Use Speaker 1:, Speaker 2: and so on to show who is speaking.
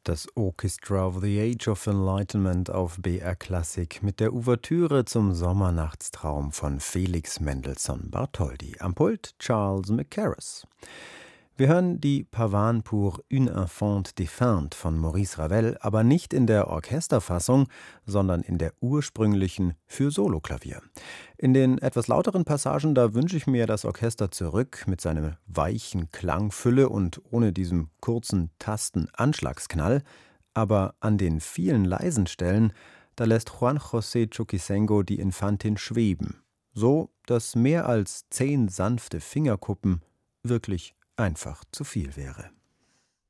Speaker 1: Das Orchestra of the Age of Enlightenment auf BR Klassik mit der Ouvertüre zum Sommernachtstraum von Felix Mendelssohn Bartholdy. Am Pult Charles Mackerras. Wir hören die Pavane pour une enfant défunte von Maurice Ravel, aber nicht in der Orchesterfassung, sondern in der ursprünglichen für Soloklavier. In den etwas lauteren Passagen, da wünsche ich mir das Orchester zurück mit seiner weichen Klangfülle und ohne diesem kurzen Tastenanschlagsknall. Aber an den vielen leisen Stellen, da lässt Juan José Chuquisengo die Infantin schweben. So, dass mehr als 10 sanfte Fingerkuppen wirklich einfach zu viel wäre.